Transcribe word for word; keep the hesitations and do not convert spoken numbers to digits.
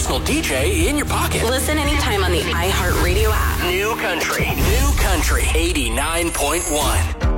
personal D J in your pocket. Listen anytime on the iHeartRadio app. New Country. New Country eighty-nine point one.